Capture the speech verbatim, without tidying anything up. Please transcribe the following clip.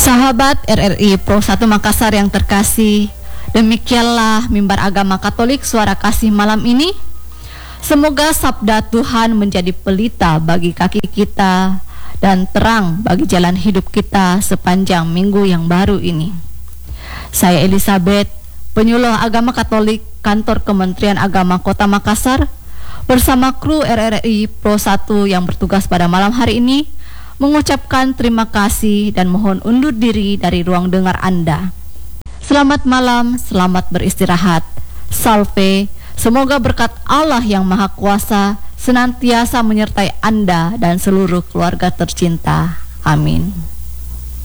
Sahabat R R I Pro satu Makassar yang terkasih, demikianlah mimbar agama Katolik Suara Kasih malam ini. Semoga sabda Tuhan menjadi pelita bagi kaki kita dan terang bagi jalan hidup kita sepanjang minggu yang baru ini. Saya Elizabeth, penyuluh agama Katolik Kantor Kementerian Agama Kota Makassar, bersama kru R R I Pro satu yang bertugas pada malam hari ini, mengucapkan terima kasih dan mohon undur diri dari ruang dengar Anda. Selamat malam, selamat beristirahat. Salve, semoga berkat Allah yang Maha Kuasa senantiasa menyertai Anda dan seluruh keluarga tercinta. Amin.